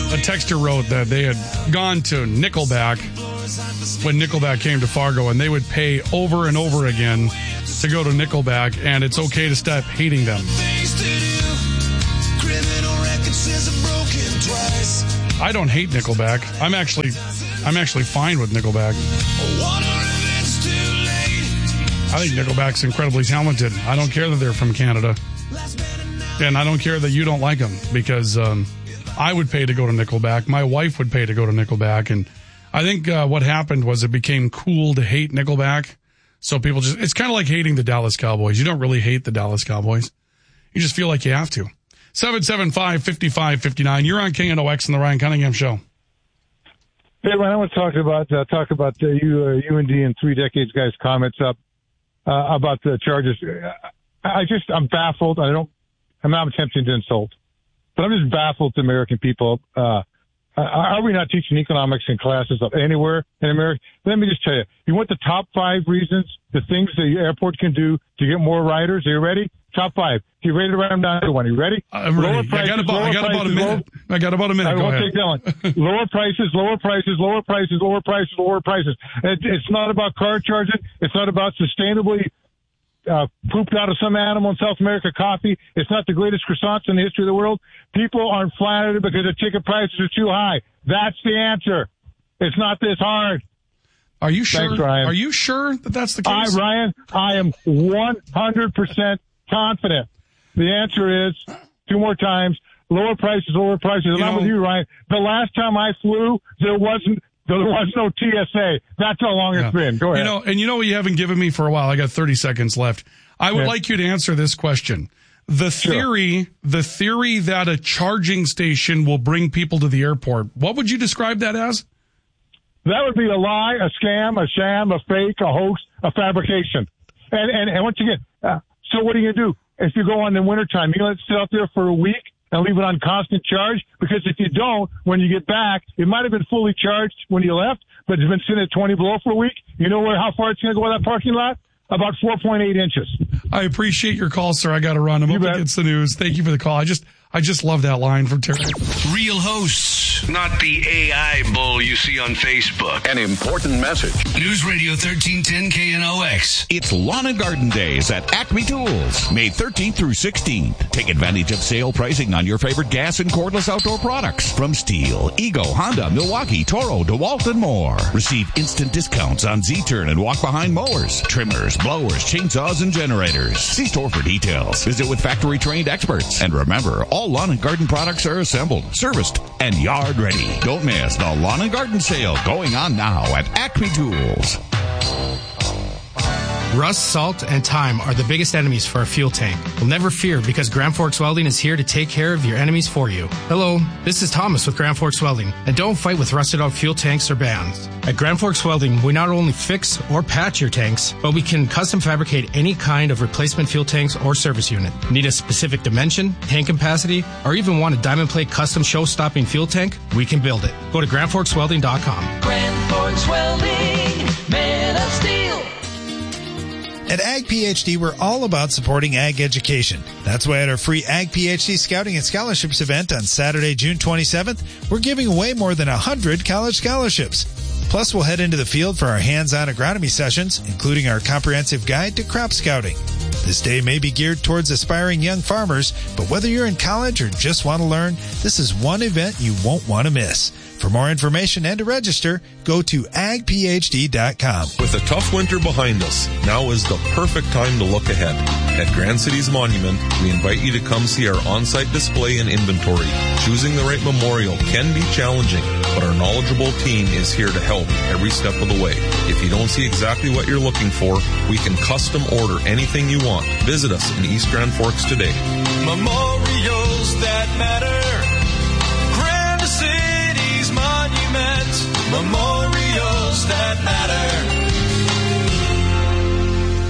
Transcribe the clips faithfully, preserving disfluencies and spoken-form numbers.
a texter wrote that they had gone to Nickelback when Nickelback came to Fargo, and they would pay over and over again to go to Nickelback, and it's okay to stop hating them. I don't hate Nickelback. I'm actually, I'm actually fine with Nickelback. I think Nickelback's incredibly talented. I don't care that they're from Canada. And I don't care that you don't like them, because um, I would pay to go to Nickelback. My wife would pay to go to Nickelback. And I think uh, what happened was it became cool to hate Nickelback. So people just, it's kind of like hating the Dallas Cowboys. You don't really hate the Dallas Cowboys. You just feel like you have to. seven seven five, five five five nine. You're on K N O X and the Ryan Cunningham Show. Hey, Ryan, I want to talk about uh, talk about uh, you, uh, U N D and Three Decades guys' comments up uh, about the Chargers. I just, I'm baffled. I don't, I'm not attempting to insult, but I'm just baffled to American people. Uh, are we not teaching economics in classes of anywhere in America? Let me just tell you, you want the top five reasons, the things the airport can do to get more riders? Are you ready? Top five. You ready to write them down to one? Are you ready? I'm ready. Prices, I got about, I got about a minute. Low, I got about a minute. I Go won't ahead. take that one. Lower prices, lower prices, lower prices, lower prices, lower prices. It, it's not about car charging. It's not about sustainably uh, pooped out of some animal in South America coffee. It's not the greatest croissants in the history of the world. People aren't flattered because the ticket prices are too high. That's the answer. It's not this hard. Are you sure? Thanks, Ryan. Are you sure that that's the case? I, Ryan, I am one hundred percent confident. The answer is, two more times, lower prices, lower prices. And I'm with you, Ryan. The last time I flew, there wasn't, there was no T S A. That's how long yeah. it's been. Go ahead. You know, and you know what you haven't given me for a while? I got thirty seconds left. I would yeah. like you to answer this question. The theory, sure. the theory that a charging station will bring people to the airport, what would you describe that as? That would be a lie, a scam, a sham, a fake, a hoax, a fabrication. And, and, and once again, uh, so what are you going to do? If you go on in the wintertime, you let it sit out there for a week and leave it on constant charge? Because if you don't, when you get back, it might have been fully charged when you left, but it's been sitting at twenty below for a week. You know where how far it's going to go in that parking lot? About four point eight inches. I appreciate your call, sir. I got to run. I'm up against the news. Thank you for the call. I just, I just love that line from Terry. Real hosts, not the A I bull you see on Facebook. An important message. News Radio thirteen ten K N O X. It's Lawn and Garden Days at Acme Tools, May thirteenth through sixteenth. Take advantage of sale pricing on your favorite gas and cordless outdoor products from Stihl, Ego, Honda, Milwaukee, Toro, DeWalt, and more. Receive instant discounts on Z-Turn and walk-behind mowers, trimmers, blowers, chainsaws, and generators. See store for details. Visit with factory-trained experts. And remember, all lawn and garden products are assembled, serviced, and yard ready. Don't miss the Lawn and Garden Sale going on now at Acme Tools. Rust, salt, and time are the biggest enemies for a fuel tank. Well, never fear, because Grand Forks Welding is here to take care of your enemies for you. Hello, this is Thomas with Grand Forks Welding, and don't fight with rusted out fuel tanks or bands. At Grand Forks Welding, we not only fix or patch your tanks, but we can custom fabricate any kind of replacement fuel tanks or service unit. Need a specific dimension, tank capacity, or even want a diamond plate custom show-stopping fuel tank? We can build it. Go to grand forks welding dot com. Grand Forks Welding, man of steel. At Ag PhD, we're all about supporting ag education. That's why at our free Ag PhD Scouting and Scholarships event on Saturday, June twenty-seventh, we're giving away more than one hundred college scholarships. Plus, we'll head into the field for our hands-on agronomy sessions, including our comprehensive guide to crop scouting. This day may be geared towards aspiring young farmers, but whether you're in college or just want to learn, this is one event you won't want to miss. For more information and to register, go to ag p h d dot com. With a tough winter behind us, now is the perfect time to look ahead. At Grand Cities Monument, we invite you to come see our on-site display and inventory. Choosing the right memorial can be challenging, but our knowledgeable team is here to help every step of the way. If you don't see exactly what you're looking for, we can custom order anything you want. Visit us in East Grand Forks today. Memorials that matter. Grand Cities Monument. Memorials that matter. Looking for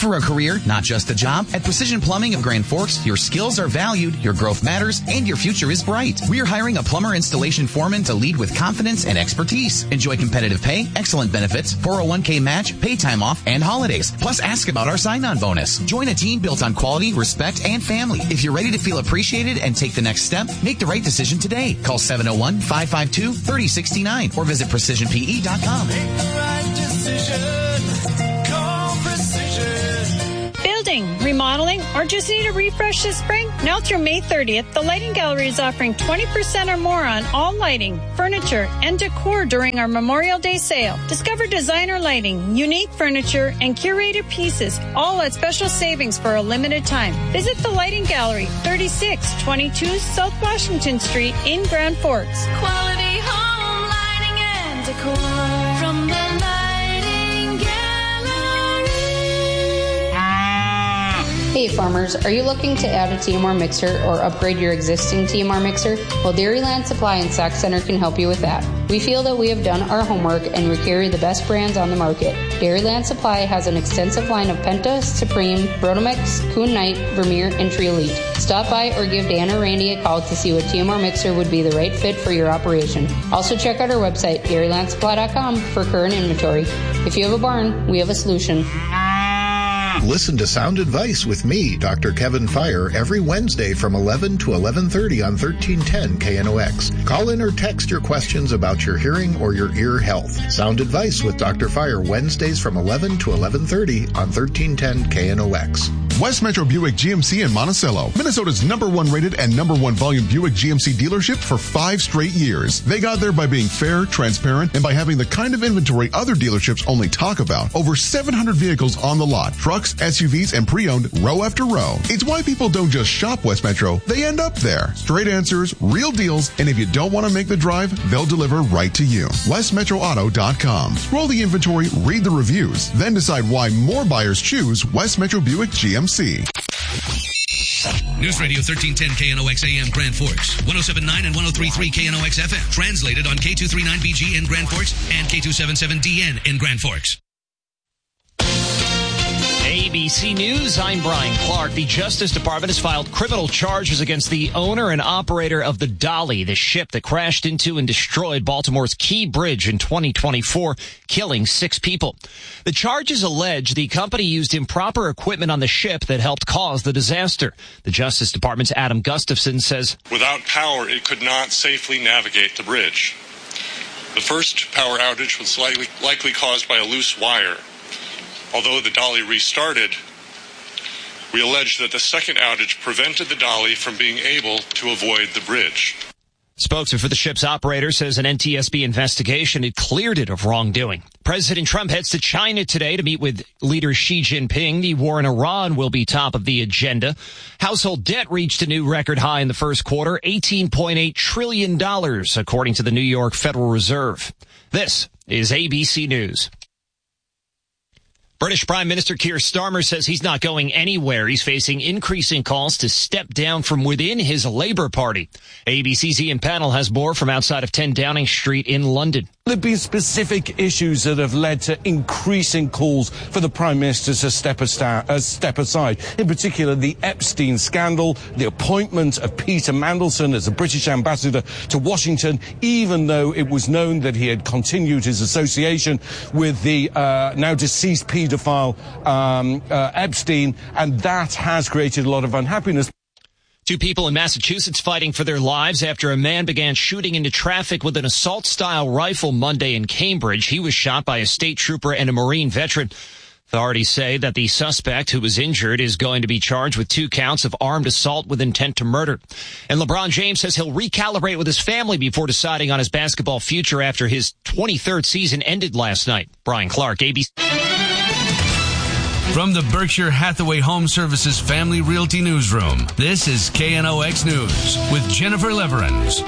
for a career, not just a job? At Precision Plumbing of Grand Forks, your skills are valued, your growth matters, and your future is bright. We're hiring a plumber installation foreman to lead with confidence and expertise. Enjoy competitive pay, excellent benefits, four oh one k match, pay time off, and holidays. Plus, ask about our sign-on bonus. Join a team built on quality, respect, and family. If you're ready to feel appreciated and take the next step, make the right decision today. Call seven oh one, five five two, three oh six nine or visit precision p e dot com. Make the right decision. Call Precision. Building, remodeling, or just need a refresh this spring? Now through May thirtieth, the Lighting Gallery is offering twenty percent or more on all lighting, furniture, and decor during our Memorial Day sale. Discover designer lighting, unique furniture, and curated pieces, all at special savings for a limited time. Visit the Lighting Gallery, thirty-six twenty-two South Washington Street in Grand Forks. Quality home lighting and decor from the Lighting Gallery. Hey farmers, are you looking to add a T M R mixer or upgrade your existing T M R mixer? Well, Dairyland Supply and Sac Center can help you with that. We feel that we have done our homework and we carry the best brands on the market. Dairyland Supply has an extensive line of Penta, Supreme, Brotomix, Kuhn Knight, Vermeer, and Tree Elite. Stop by or give Dan or Randy a call to see what T M R mixer would be the right fit for your operation. Also check out our website, dairyland supply dot com, for current inventory. If you have a barn, we have a solution. Listen to Sound Advice with me, Doctor Kevin Fire, every Wednesday from eleven to eleven thirty on thirteen ten K N O X. Call in or text your questions about your hearing or your ear health. Sound Advice with Doctor Fire, Wednesdays from eleven to eleven thirty on thirteen ten K N O X. West Metro Buick G M C in Monticello, Minnesota's number one rated and number one volume Buick G M C dealership for five straight years. They got there by being fair, transparent, and by having the kind of inventory other dealerships only talk about. Over seven hundred vehicles on the lot, trucks, S U Vs, and pre-owned row after row. It's why people don't just shop West Metro, they end up there. Straight answers, real deals, and if you don't want to make the drive, they'll deliver right to you. west metro auto dot com. Scroll the inventory, read the reviews, then decide why more buyers choose West Metro Buick G M C. News Radio thirteen ten K N O X A M Grand Forks, one oh seven point nine and one oh three point three K N O X F M. Translated on K two thirty-nine B G in Grand Forks and K two seventy-seven D N in Grand Forks. A B C News, I'm Brian Clark. The Justice Department has filed criminal charges against the owner and operator of the Dolly, the ship that crashed into and destroyed Baltimore's Key Bridge in twenty twenty-four, killing six people. The charges allege the company used improper equipment on the ship that helped cause the disaster. The Justice Department's Adam Gustafson says, without power, it could not safely navigate the bridge. The first power outage was likely, likely caused by a loose wire. Although the Dolly restarted, we allege that the second outage prevented the Dolly from being able to avoid the bridge. Spokesman for the ship's operator says an N T S B investigation had cleared it of wrongdoing. President Trump heads to China today to meet with leader Xi Jinping. The war in Iran will be top of the agenda. Household debt reached a new record high in the first quarter, eighteen point eight trillion dollars, according to the New York Federal Reserve. This is A B C News. British Prime Minister Keir Starmer says he's not going anywhere. He's facing increasing calls to step down from within his Labour Party. A B C's Ian Pannell has more from outside of ten Downing Street in London. There have been specific issues that have led to increasing calls for the Prime Minister to step, asta- uh, step aside. In particular, the Epstein scandal, the appointment of Peter Mandelson as a British ambassador to Washington, even though it was known that he had continued his association with the uh, now deceased paedophile um, uh, Epstein, and that has created a lot of unhappiness. Two people in Massachusetts fighting for their lives after a man began shooting into traffic with an assault-style rifle Monday in Cambridge. He was shot by a state trooper and a Marine veteran. Authorities say that the suspect who was injured is going to be charged with two counts of armed assault with intent to murder. And LeBron James says he'll recalibrate with his family before deciding on his basketball future after his twenty-third season ended last night. Brian Clark, A B C. From the Berkshire Hathaway Home Services Family Realty Newsroom, this is K N O X News with Jennifer Leverins.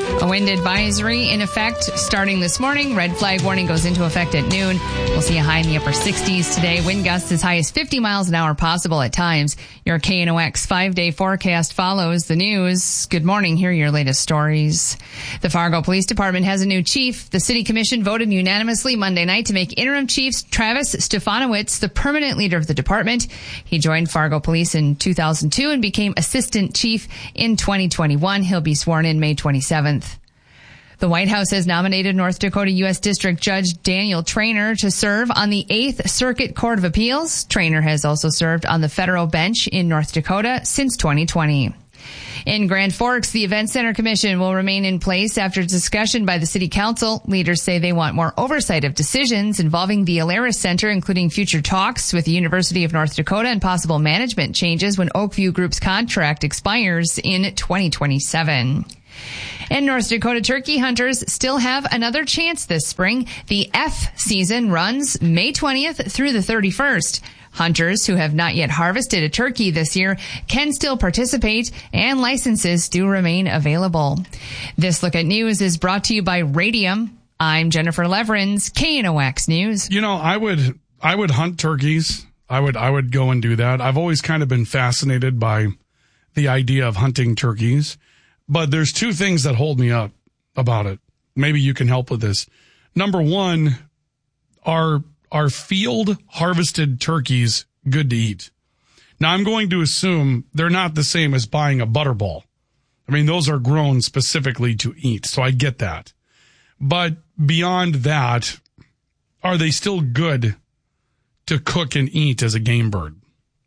A wind advisory in effect starting this morning. Red flag warning goes into effect at noon. We'll see a high in the upper sixties today. Wind gusts as high as fifty miles an hour possible at times. Your K N O X five-day forecast follows the news. Good morning. Here are your latest stories. The Fargo Police Department has a new chief. The City Commission voted unanimously Monday night to make interim chief Travis Stefanowicz the permanent leader of the department. He joined Fargo Police in two thousand two and became assistant chief in twenty twenty-one. He'll be sworn in May twenty-seventh. The White House has nominated North Dakota U S District Judge Daniel Traynor to serve on the eighth Circuit Court of Appeals. Traynor has also served on the federal bench in North Dakota since twenty twenty. In Grand Forks, the Event Center Commission will remain in place after discussion by the City Council. Leaders say they want more oversight of decisions involving the Alaris Center, including future talks with the University of North Dakota and possible management changes when Oakview Group's contract expires in twenty twenty-seven. And North Dakota turkey hunters still have another chance this spring. The F season runs May twentieth through the thirty-first. Hunters who have not yet harvested a turkey this year can still participate, and licenses do remain available. This Look at News is brought to you by Radium. I'm Jennifer Leverins, K N O X News. You know, I would I would hunt turkeys. I would I would go and do that. I've always kind of been fascinated by the idea of hunting turkeys. But there's two things that hold me up about it. Maybe you can help with this. Number one, are are field harvested turkeys good to eat? Now, I'm going to assume they're not the same as buying a butterball. I mean, those are grown specifically to eat, so I get that. But beyond that, are they still good to cook and eat as a game bird?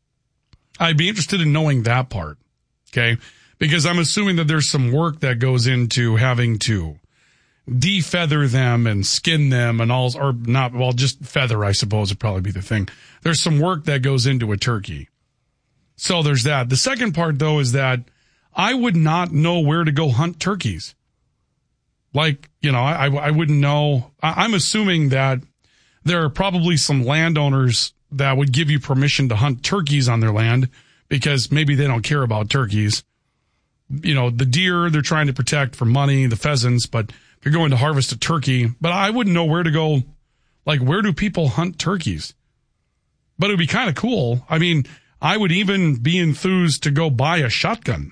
I'd be interested in knowing that part, okay? Because I'm assuming that there's some work that goes into having to defeather them and skin them and all, or not, well, just feather, I suppose would probably be the thing. There's some work that goes into a turkey. So there's that. The second part, though, is that I would not know where to go hunt turkeys. Like, you know, I, I wouldn't know. I'm assuming that there are probably some landowners that would give you permission to hunt turkeys on their land because maybe they don't care about turkeys. You know, the deer they're trying to protect for money, the pheasants, but if you're going to harvest a turkey, but I wouldn't know where to go. Like, where do people hunt turkeys? But it would be kind of cool. I mean, I would even be enthused to go buy a shotgun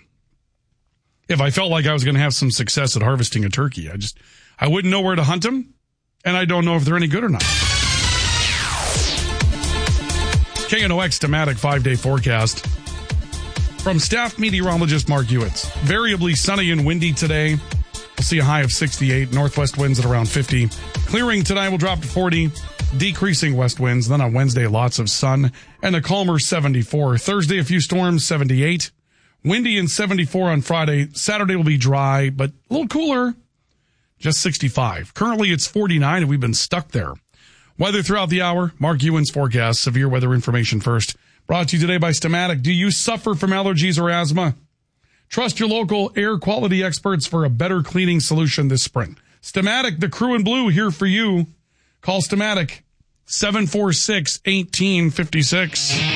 if I felt like I was going to have some success at harvesting a turkey. I just, I wouldn't know where to hunt them, and I don't know if they're any good or not. K N O X Dematic five-day forecast. From staff meteorologist Mark Hewitts. Variably sunny and windy today. We'll see a high of sixty-eight. Northwest winds at around fifty. Clearing tonight will drop to forty. Decreasing west winds. Then on Wednesday, lots of sun and a calmer seventy-four. Thursday, a few storms, seventy-eight. Windy and seventy-four on Friday. Saturday will be dry, but a little cooler. Just sixty-five. Currently, it's forty-nine, and we've been stuck there. Weather throughout the hour. Mark Ewan's forecast. Severe weather information first. Brought to you today by Stamatic. Do you suffer from allergies or asthma? Trust your local air quality experts for a better cleaning solution this spring. Stamatic, the crew in blue, here for you. Call Stamatic, seven four six, one eight five six.